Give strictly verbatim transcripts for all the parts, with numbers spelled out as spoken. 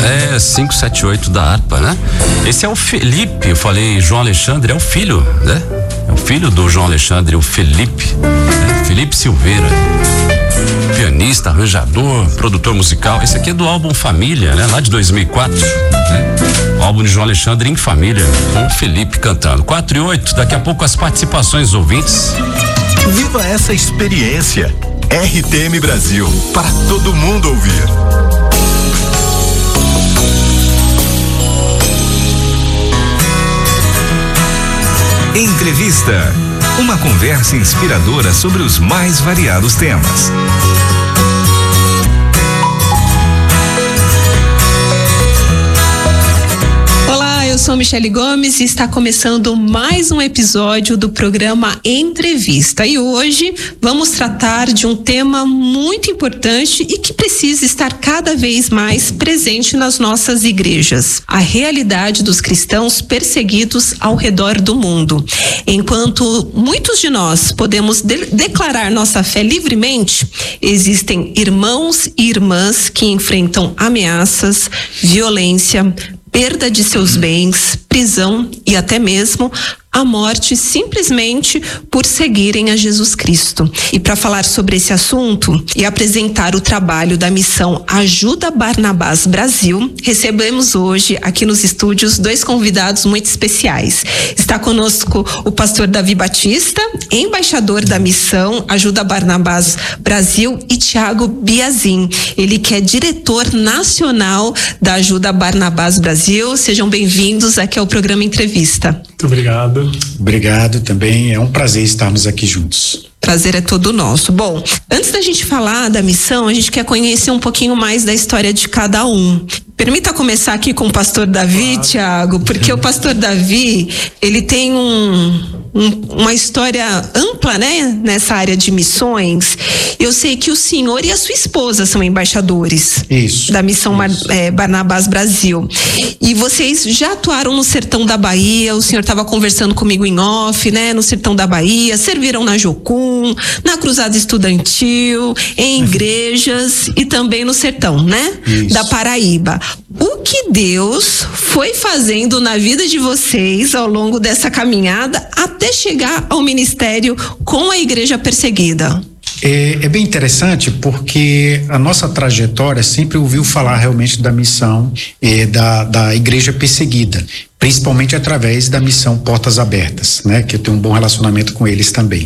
É, cinco sete oito da harpa, né? Esse é o Felipe, eu falei João Alexandre, é o filho, né? É o filho do João Alexandre, o Felipe, né? Felipe Silveira. Pianista, arranjador, produtor musical. Esse aqui é do álbum Família, né? Lá de dois mil e quatro, né? O álbum de João Alexandre em Família, com o Felipe cantando. quatro e oito, daqui a pouco as participações dos ouvintes. Viva essa experiência. R T M Brasil, para todo mundo ouvir. Entrevista. Uma conversa inspiradora sobre os mais variados temas. Eu sou Michele Gomes e está começando mais um episódio do programa Entrevista. E hoje vamos tratar de um tema muito importante e que precisa estar cada vez mais presente nas nossas igrejas: a realidade dos cristãos perseguidos ao redor do mundo. Enquanto muitos de nós podemos de- declarar nossa fé livremente, existem irmãos e irmãs que enfrentam ameaças, violência, perda de seus bens, prisão e até mesmo a morte simplesmente por seguirem a Jesus Cristo. E para falar sobre esse assunto e apresentar o trabalho da missão Ajuda Barnabás Brasil, recebemos hoje aqui nos estúdios dois convidados muito especiais. Está conosco o pastor Davi Batista, embaixador da missão Ajuda Barnabás Brasil, e Tiago Biazin, ele que é diretor nacional da Ajuda Barnabás Brasil. Sejam bem-vindos aqui ao programa Entrevista. Muito obrigado. Obrigado também, é um prazer estarmos aqui juntos. Prazer é todo nosso. Bom, antes da gente falar da missão, a gente quer conhecer um pouquinho mais da história de cada um. Permita começar aqui com o pastor Davi, claro. Tiago, porque o pastor Davi, ele tem um, um, uma história ampla, né, nessa área de missões. Eu sei que o senhor e a sua esposa são embaixadores Isso. da missão Isso. É, Barnabás Brasil. E vocês já atuaram no sertão da Bahia, o senhor estava conversando comigo em off, né, no sertão da Bahia, serviram na Jocum, na Cruzada Estudantil, em igrejas e também no sertão, né, Isso. da Paraíba. O que Deus foi fazendo na vida de vocês ao longo dessa caminhada até chegar ao ministério com a igreja perseguida? É, é bem interessante porque a nossa trajetória sempre ouviu falar realmente da missão é, da, da igreja perseguida, principalmente através da missão Portas Abertas, né? Que eu tenho um bom relacionamento com eles também.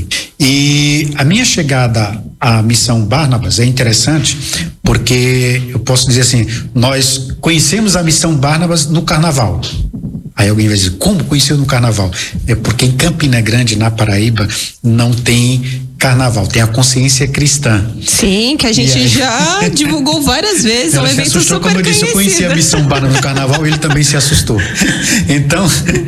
E a minha chegada à missão Barnabas é interessante porque eu posso dizer assim, nós conhecemos a missão Barnabas no carnaval. Aí alguém vai dizer, como conheceu no carnaval? É porque em Campina Grande, na Paraíba, não tem carnaval, tem a consciência cristã. Sim, que a gente aí... já divulgou várias vezes, é um evento super conhecido. Como eu disse, eu conheci a missão Barnabas no carnaval, ele também se assustou. Então,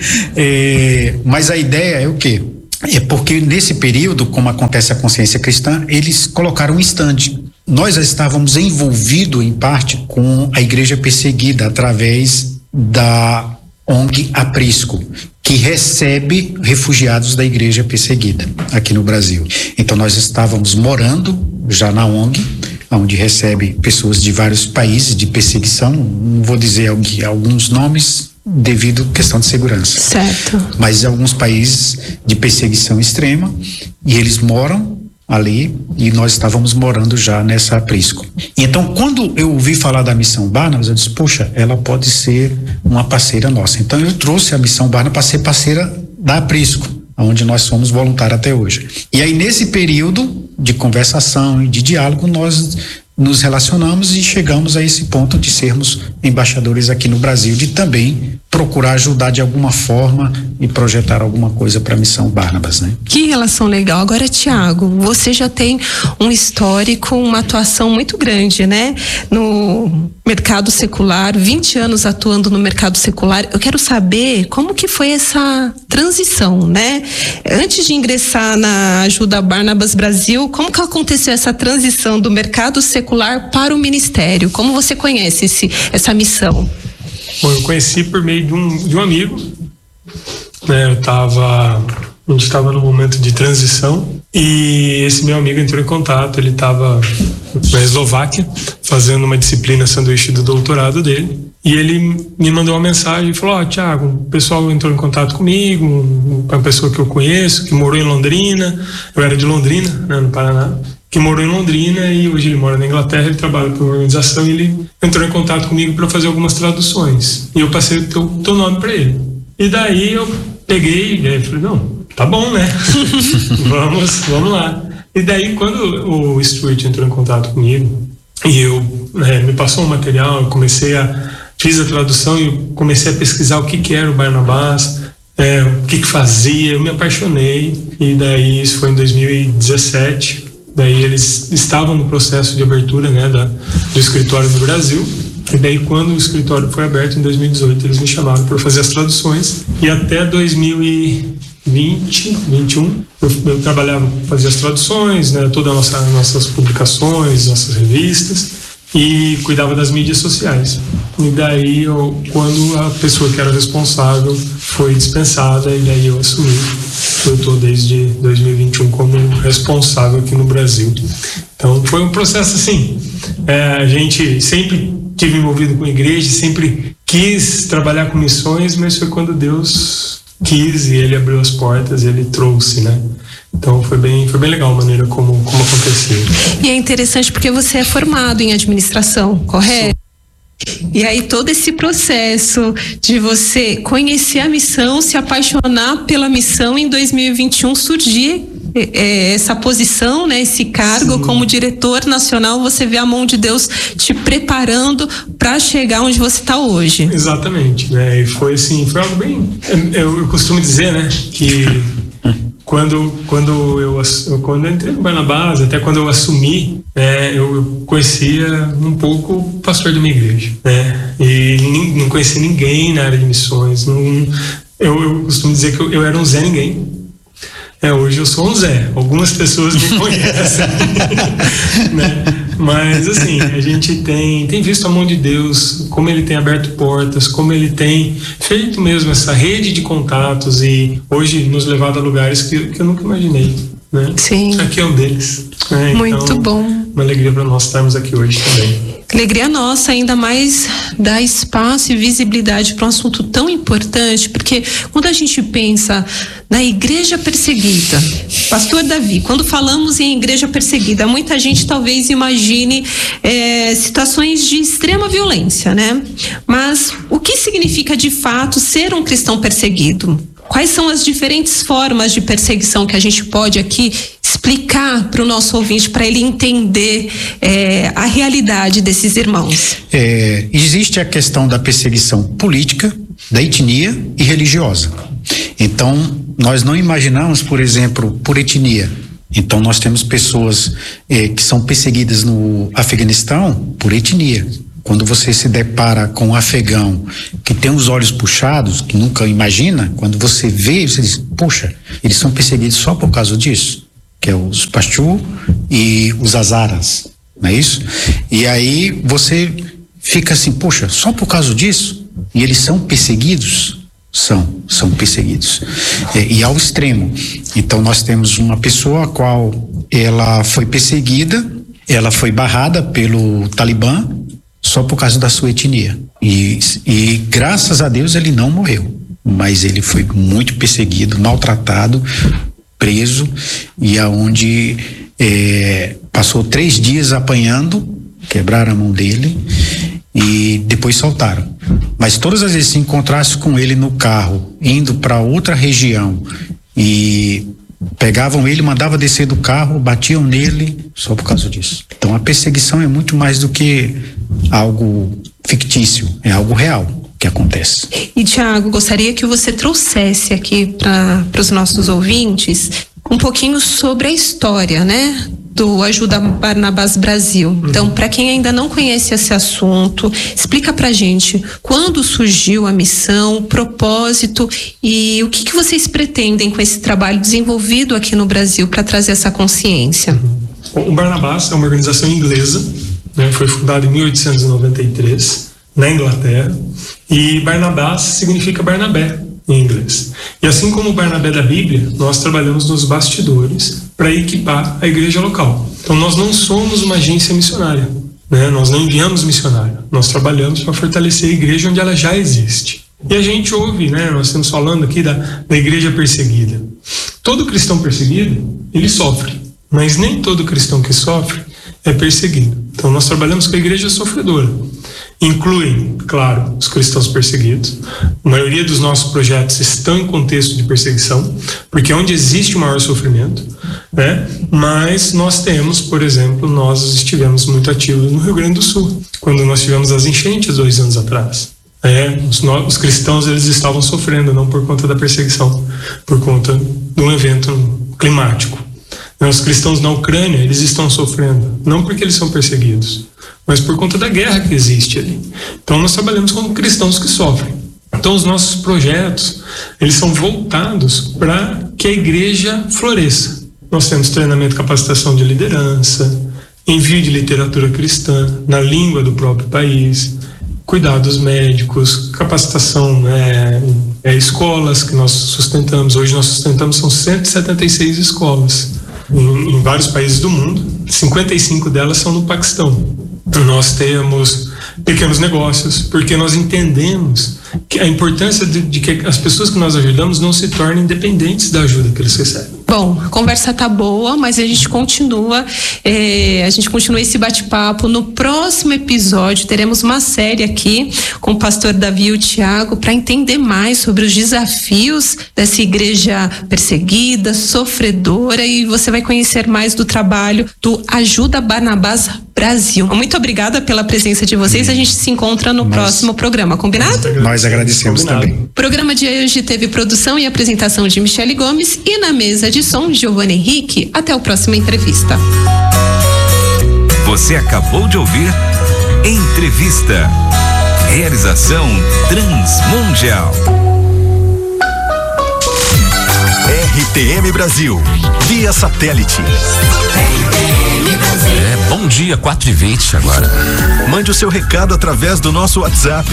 é, mas a ideia é o quê? É porque nesse período, como acontece a consciência cristã, eles colocaram um stand. Nós estávamos envolvidos em parte com a igreja perseguida através da O N G Aprisco, que recebe refugiados da igreja perseguida aqui no Brasil. Então nós estávamos morando já na O N G, onde recebe pessoas de vários países de perseguição, não vou dizer alguns nomes devido à questão de segurança. Certo. Mas alguns países de perseguição extrema, e eles moram ali, e nós estávamos morando já nessa Aprisco. E então, quando eu ouvi falar da missão Barnabas, eu disse, puxa, ela pode ser uma parceira nossa. Então eu trouxe a missão Barnabas para ser parceira da Aprisco, onde nós somos voluntários até hoje. E aí, nesse período de conversação e de diálogo, nós nos relacionamos e chegamos a esse ponto de sermos embaixadores aqui no Brasil, de também procurar ajudar de alguma forma e projetar alguma coisa para a missão Barnabas, né? Que relação legal. Agora, Tiago, você já tem um histórico, uma atuação muito grande, né? No mercado secular, vinte anos atuando no mercado secular. Eu quero saber como que foi essa transição, né? Antes de ingressar na Ajuda Barnabas Brasil, como que aconteceu essa transição do mercado secular para o ministério? Como você conhece esse, essa missão? Bom, eu conheci por meio de um, de um amigo, né? Eu estava, a gente estava num momento de transição E esse meu amigo entrou em contato, ele estava na Eslováquia fazendo uma disciplina sanduíche do doutorado dele, e ele me mandou uma mensagem e falou: ó, oh, Tiago, o pessoal entrou em contato comigo, uma pessoa que eu conheço, que morou em Londrina, eu era de Londrina, né, no Paraná, que morou em Londrina e hoje ele mora na Inglaterra, ele trabalha por uma organização e ele entrou em contato comigo para fazer algumas traduções, e eu passei o teu, teu nome para ele. E daí eu peguei e falei: não, tá bom, né? vamos, vamos lá. E daí, quando o Stuart entrou em contato comigo e eu né, me passou um material, eu comecei a fiz a tradução e eu comecei a pesquisar o que que era o Barnabás, é, o que que fazia, eu me apaixonei. E daí isso foi em dois mil e dezessete. Daí eles estavam no processo de abertura, né, da, do escritório no Brasil. E daí, quando o escritório foi aberto em dois mil e dezoito, eles me chamaram para fazer as traduções. E até dois mil e vinte, vinte e um, eu, eu trabalhava, fazia as traduções, né, todas as nossa, nossas publicações, nossas revistas, e cuidava das mídias sociais. E daí, eu, quando a pessoa que era responsável foi dispensada, e daí eu assumi. Eu estou desde dois mil e vinte e um como responsável aqui no Brasil. Então, foi um processo assim. É, a gente sempre tive envolvido com a igreja, sempre quis trabalhar com missões, mas foi quando Deus quis e Ele abriu as portas, Ele trouxe, né? Então foi bem, foi bem legal a maneira como, como aconteceu. E é interessante porque você é formado em administração, correto? Sim. E aí todo esse processo de você conhecer a missão, se apaixonar pela missão, em dois mil e vinte e um surgir é, essa posição, né, esse cargo Sim. como diretor nacional, você vê a mão de Deus te preparando para chegar onde você está hoje. Exatamente, né? E foi assim, foi algo bem, eu, eu costumo dizer, né, que Quando, quando, eu, quando eu entrei no Barnabás, até quando eu assumi, né, eu conhecia um pouco o pastor da minha igreja, né, e não conhecia ninguém na área de missões. Não, eu, eu costumo dizer que eu, eu era um Zé Ninguém. É, hoje eu sou um Zé, algumas pessoas me conhecem, né? Mas assim, a gente tem, tem visto a mão de Deus, como Ele tem aberto portas, como Ele tem feito mesmo essa rede de contatos e hoje nos levado a lugares que, que eu nunca imaginei, né? Sim. Aqui é um deles. Né? Muito então, bom. Uma alegria para nós estarmos aqui hoje também. Alegria nossa, ainda mais dar espaço e visibilidade para um assunto tão importante, porque quando a gente pensa na igreja perseguida, pastor Davi, quando falamos em igreja perseguida, muita gente talvez imagine é, situações de extrema violência, né? Mas o que significa de fato ser um cristão perseguido? Quais são as diferentes formas de perseguição que a gente pode aqui explicar para o nosso ouvinte, para ele entender é, a realidade desses irmãos? É, existe a questão da perseguição política, da etnia e religiosa. Então, nós não imaginamos, por exemplo, por etnia. Então, nós temos pessoas é, que são perseguidas no Afeganistão por etnia. Quando você se depara com um afegão que tem os olhos puxados, que nunca imagina, quando você vê, você diz, puxa, eles são perseguidos só por causa disso, que é os Pashtu e os Hazaras, não é isso? E aí você fica assim, puxa, só por causa disso? E eles são perseguidos? São, são perseguidos. É, e ao extremo. Então nós temos uma pessoa a qual ela foi perseguida, ela foi barrada pelo Talibã, só por causa da sua etnia. E, e graças a Deus ele não morreu, mas ele foi muito perseguido, maltratado, preso, e aonde é, passou três dias apanhando, quebraram a mão dele e depois soltaram. Mas todas as vezes que se encontrasse com ele no carro, indo para outra região, e pegavam ele, mandavam descer do carro, batiam nele só por causa disso. Então a perseguição é muito mais do que algo fictício, é algo real que acontece. E Tiago, gostaria que você trouxesse aqui para os nossos ouvintes um pouquinho sobre a história, né, do Ajuda Barnabás Brasil. Então, para quem ainda não conhece esse assunto, explica pra gente quando surgiu a missão, o propósito e o que, que vocês pretendem com esse trabalho desenvolvido aqui no Brasil para trazer essa consciência. O Barnabás é uma organização inglesa, né, foi fundada em mil oitocentos e noventa e três na Inglaterra, e Barnabás significa Barnabé em inglês. E assim como o Barnabé da Bíblia, nós trabalhamos nos bastidores para equipar a igreja local. Então nós não somos uma agência missionária, né? Nós não enviamos missionário, nós trabalhamos para fortalecer a igreja onde ela já existe. E a gente ouve, né? Nós estamos falando aqui da, da igreja perseguida. Todo cristão perseguido, ele sofre, mas nem todo cristão que sofre é perseguido. Então nós trabalhamos com a igreja sofredora. Incluem, claro, os cristãos perseguidos. A maioria dos nossos projetos estão em contexto de perseguição, porque é onde existe o maior sofrimento, né? Mas nós temos, por exemplo, nós estivemos muito ativos no Rio Grande do Sul, quando nós tivemos as enchentes dois anos atrás. É, os, os cristãos eles estavam sofrendo, não por conta da perseguição, por conta de um evento climático. Os cristãos na Ucrânia, eles estão sofrendo, não porque eles são perseguidos, mas por conta da guerra que existe ali. Então nós trabalhamos com cristãos que sofrem. Então os nossos projetos, eles são voltados para que a igreja floresça. Nós temos treinamento e capacitação de liderança, envio de literatura cristã na língua do próprio país, cuidados médicos, capacitação, é, é, escolas que nós sustentamos. Hoje nós sustentamos, são cento e setenta e seis escolas em, em vários países do mundo, cinquenta e cinco delas são no Paquistão. Nós temos pequenos negócios, porque nós entendemos que a importância de, de que as pessoas que nós ajudamos não se tornem dependentes da ajuda que eles recebem. Bom, a conversa tá boa, mas a gente continua, é, a gente continua esse bate-papo. No próximo episódio teremos uma série aqui com o pastor Davi e o Tiago para entender mais sobre os desafios dessa igreja perseguida, sofredora, e você vai conhecer mais do trabalho do Ajuda Barnabás Brasil. Muito obrigada pela presença de vocês. A gente se encontra no nós, próximo programa, combinado? Nós agradecemos combinado. Também. O programa de hoje teve produção e apresentação de Michele Gomes e na mesa de som, Giovanni Henrique. Até a próxima entrevista. Você acabou de ouvir Entrevista. Realização Transmundial. R T M Brasil, via satélite. É, bom dia, quatro e vinte agora. Mande o seu recado através do nosso WhatsApp.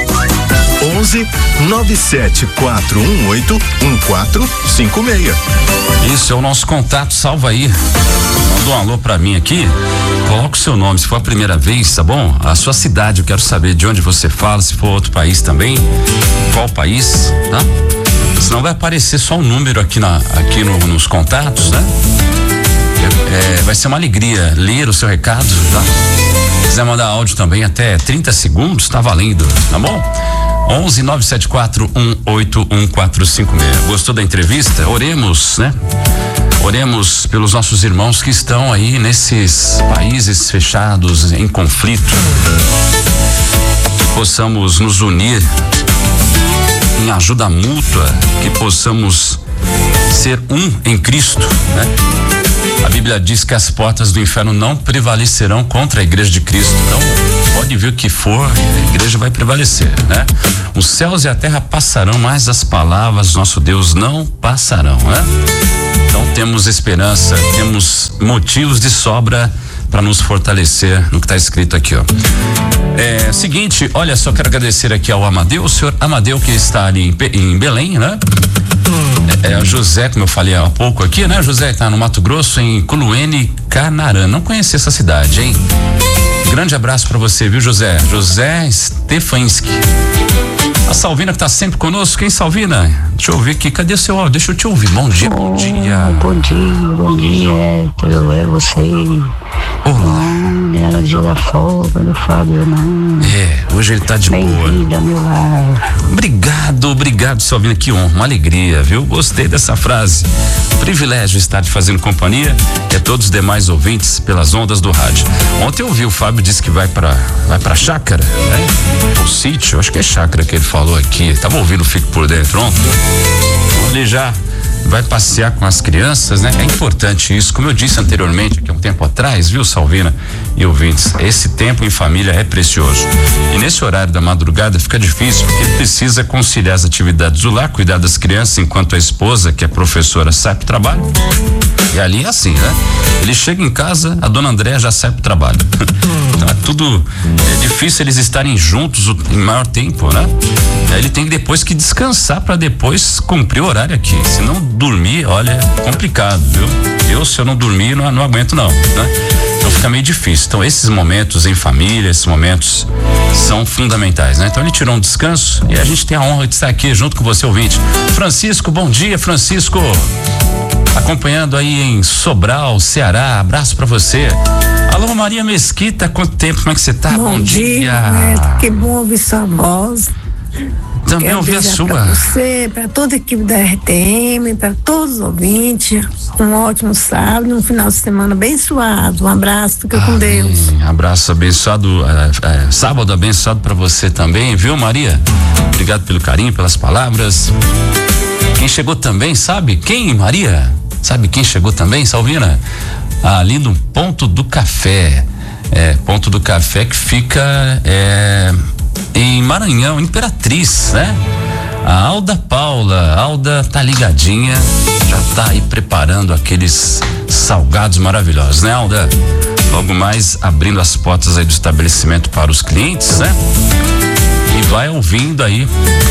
onze nove sete quatro um oito um quatro cinco seis. Isso é o nosso contato, salva aí. Manda um alô pra mim aqui. Coloca o seu nome, se for a primeira vez, tá bom? A sua cidade, eu quero saber de onde você fala, se for outro país também, qual país, tá? Senão vai aparecer só um número aqui, na, aqui no, nos contatos, né? É, vai ser uma alegria ler o seu recado, tá? Se quiser mandar áudio também, até trinta segundos, tá valendo, tá bom? onze nove sete quatro um oito um quatro cinco seis. Gostou da entrevista? Oremos, né? Oremos pelos nossos irmãos que estão aí nesses países fechados, em conflito. Que possamos nos unir em ajuda mútua, que possamos ser um em Cristo, né? A Bíblia diz que as portas do inferno não prevalecerão contra a igreja de Cristo. Então, pode vir o que for, a igreja vai prevalecer, né? Os céus e a terra passarão, mas as palavras do nosso Deus não passarão, né? Então, temos esperança, temos motivos de sobra para nos fortalecer no que está escrito aqui, ó. É seguinte, olha, só quero agradecer aqui ao Amadeu, o senhor Amadeu que está ali em, em Belém, né? É, é José, como eu falei há pouco aqui, né? José está no Mato Grosso, em Culuene, Canarã. Não conheci essa cidade, hein? Grande abraço para você, viu, José? José Stefanski. A Salvina que tá sempre conosco. Quem, Salvina? Deixa eu ouvir aqui. Cadê o seu áudio? Deixa eu te ouvir. Bom dia, bom dia. Bom dia, bom dia. Tudo bem, você? Não, era o dia da folga do Fábio, não. É, hoje ele tá de boa. Bem-vindo ao meu lar. Obrigado, obrigado, Salvina. Que honra, uma alegria, viu? Gostei dessa frase. Privilégio estar te fazendo companhia e a todos os demais ouvintes pelas ondas do rádio. Ontem eu vi o Fábio disse que vai pra, vai pra chácara, né? O sítio, acho que é chácara que ele falou aqui. Tava ouvindo o Fico por Dentro ontem. Ele já vai passear com as crianças, né? É importante isso, como eu disse anteriormente, aqui há um tempo atrás, viu, Salvina e ouvintes, esse tempo em família é precioso. E nesse horário da madrugada fica difícil, porque ele precisa conciliar as atividades do lar, cuidar das crianças, enquanto a esposa, que é professora, sai pro trabalho. E ali é assim, né? Ele chega em casa, a dona Andréa já sai pro trabalho. Então é tudo é difícil eles estarem juntos o, em maior tempo, né? Aí ele tem que depois que descansar para depois cumprir o horário aqui. Se não dormir, olha, é complicado, viu? Eu, se eu não dormir, não, não aguento não, né? Então fica meio difícil. Então esses momentos em família, esses momentos são fundamentais, né? Então ele tirou um descanso e a gente tem a honra de estar aqui junto com você, ouvinte. Francisco, bom dia, Francisco. Acompanhando aí em Sobral, Ceará, abraço pra você. Alô, Maria Mesquita, quanto tempo, como é que você tá? Bom, Bom dia. dia. Neto, que bom ouvir sua voz. Também ouvi a sua. Pra você, pra toda a equipe da R T M, pra todos os ouvintes, um ótimo sábado, um final de semana abençoado. Um abraço, fica Amém. Com Deus. Abraço abençoado, é, é, sábado abençoado pra você também, viu, Maria? Obrigado pelo carinho, pelas palavras. Quem chegou também, sabe quem, Maria? Sabe quem chegou também, Salvina? Ali no Ponto do Café. É, Ponto do Café que fica é, em Maranhão, Imperatriz, né? A Alda Paula, a Alda tá ligadinha, já tá aí preparando aqueles salgados maravilhosos, né, Alda? Logo mais abrindo as portas aí do estabelecimento para os clientes, né? E vai ouvindo aí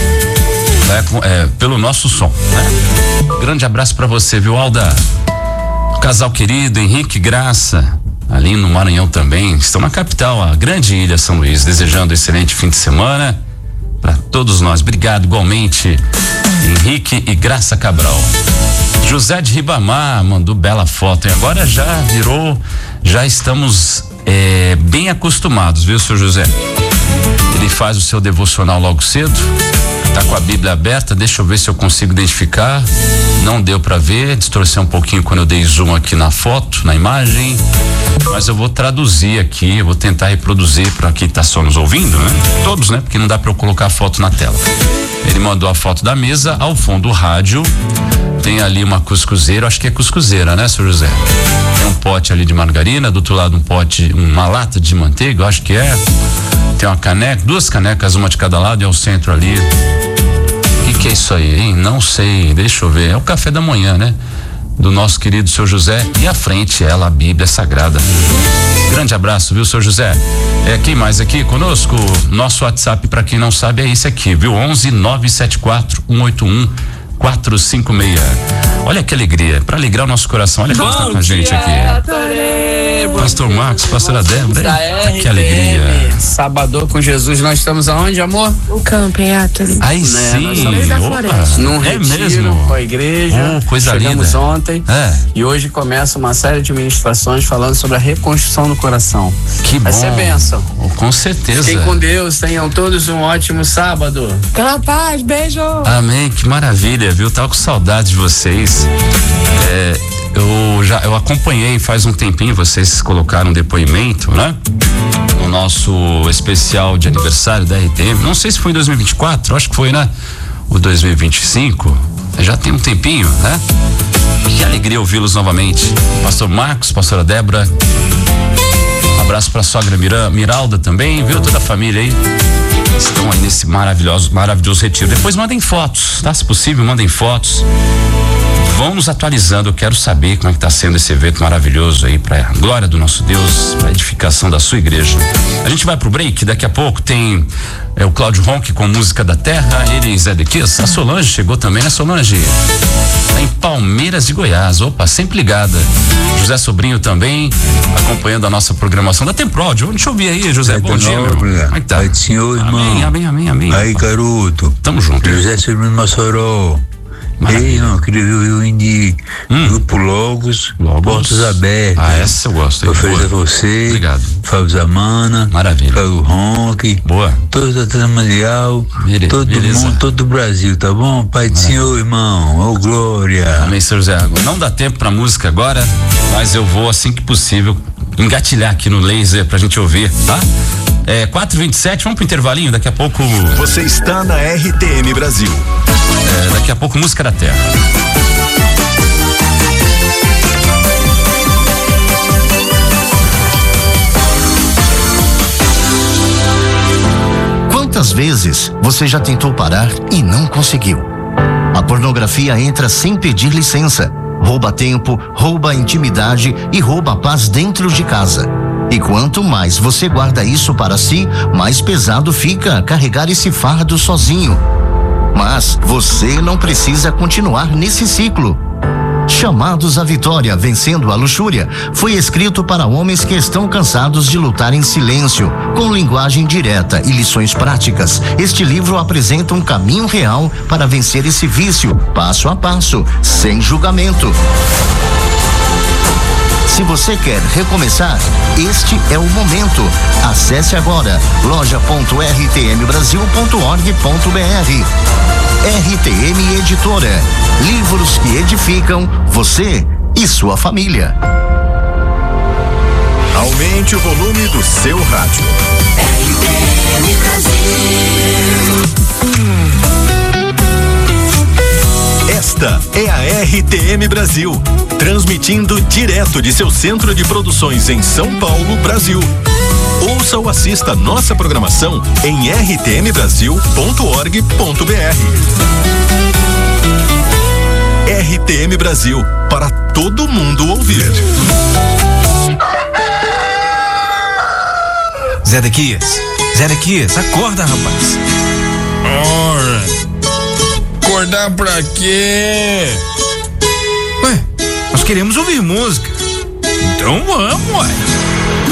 É, é, pelo nosso som, né? Grande abraço pra você, viu, Alda? Casal querido, Henrique e Graça, ali no Maranhão também, estão na capital, a grande ilha São Luís, desejando um excelente fim de semana pra todos nós. Obrigado igualmente, Henrique e Graça Cabral. José de Ribamar mandou bela foto e agora já virou, já estamos é, bem acostumados, viu, seu José? Ele faz o seu devocional logo cedo, tá com a Bíblia aberta, deixa eu ver se eu consigo identificar. Não deu para ver, distorceu um pouquinho quando eu dei zoom aqui na foto, na imagem, mas eu vou traduzir aqui, eu vou tentar reproduzir para quem tá só nos ouvindo, né? Todos, né? Porque não dá para eu colocar a foto na tela. Ele mandou a foto da mesa, ao fundo o rádio, tem ali uma cuscuzeira, acho que é cuscuzeira, né, seu José? Tem um pote ali de margarina, do outro lado um pote, uma lata de manteiga, eu acho que é. Tem uma caneca, duas canecas, uma de cada lado e ao centro ali. O que, que é isso aí, hein? Não sei, deixa eu ver. É o café da manhã, né? Do nosso querido seu José. E à frente ela, a Bíblia Sagrada. Grande abraço, viu, seu José? É, quem mais aqui conosco? Nosso WhatsApp, pra quem não sabe, é esse aqui, viu? onze nove sete quatro um oito um quatro cinco seis. Olha que alegria, pra alegrar o nosso coração. Olha quem está com a gente aqui. Pastor Marcos, pastora Débora. Que alegria. Sábado com Jesus, nós estamos aonde, amor? O campo em Aturi. Aí sim. Num é retiro mesmo. com a igreja. Oh, coisa Chegamos linda. ontem. É. E hoje começa uma série de ministrações falando sobre a reconstrução do coração. Que Vai bom. ser bênção. Oh, com certeza. Fiquem com Deus, tenham todos um ótimo sábado. Pela paz, beijo. Amém, que maravilha, viu? Tava com saudade de vocês. É, eu já eu acompanhei faz um tempinho, vocês colocaram um depoimento, né? No nosso especial de aniversário da R T M. Não sei se foi em dois mil e vinte e quatro, acho que foi, né? O dois mil e vinte e cinco. Já tem um tempinho, né? Que alegria ouvi-los novamente. Pastor Marcos, pastora Débora. Um abraço pra sogra Mira, Miralda também, viu? Toda a família aí. Estão aí nesse maravilhoso, maravilhoso retiro. Depois mandem fotos, tá? Se possível, mandem fotos. Vão nos atualizando, eu quero saber como é que tá sendo esse evento maravilhoso aí, pra glória do nosso Deus, pra edificação da sua igreja. A gente vai pro break, daqui a pouco tem é, o Cláudio Ronque com música da terra, ele e Zé de Kiss. A Solange chegou também, né, Solange? Tá em Palmeiras de Goiás, opa, sempre ligada. José Sobrinho também, acompanhando a nossa programação da Tempródio. Deixa eu ouvir aí, José, é bom dia, meu. Como é que tá? Pai do Senhor, irmão. Amém, amém, amém, amém. Aí, opa. garoto. Tamo junto. José Sobrinho Mossoró. Ei, irmão, queria ver o indie hum. Grupo Logos, Logos, Portas Abertas. Ah, essa eu gosto. Eu ofereço a você. Obrigado. Fábio Zamana. Maravilha. Fábio Ronque. Boa. Toda a Transmundial. Bele, todo beleza. mundo, todo o Brasil, tá bom? Pai do Senhor, irmão. Ô, oh, glória. Amém, senhor Zé. Não dá tempo pra música agora, mas eu vou, assim que possível, engatilhar aqui no laser pra gente ouvir, tá? É, quatro e vinte e sete, vamos pro intervalinho, daqui a pouco. Você está na R T M Brasil. É, daqui a pouco, música da terra. Quantas vezes você já tentou parar e não conseguiu? A pornografia entra sem pedir licença, rouba tempo, rouba intimidade e rouba a paz dentro de casa. E quanto mais você guarda isso para si, mais pesado fica carregar esse fardo sozinho. Mas você não precisa continuar nesse ciclo. Chamados à Vitória, Vencendo a Luxúria, foi escrito para homens que estão cansados de lutar em silêncio, com linguagem direta e lições práticas. Este livro apresenta um caminho real para vencer esse vício, passo a passo, sem julgamento. Se você quer recomeçar, este é o momento. Acesse agora loja ponto r t m brasil ponto org ponto b r. R T M Editora. Livros que edificam você e sua família. Aumente o volume do seu rádio. R T M Brasil. Esta é a R T M Brasil, transmitindo direto de seu centro de produções em São Paulo, Brasil. Ouça ou assista nossa programação em r t m brasil ponto org ponto b r. R T M Brasil, para todo mundo ouvir. Zé Dequias, Zé Dequias, acorda, rapaz. Ora, acordar pra quê? Ué, nós queremos ouvir música. Então vamos, ué.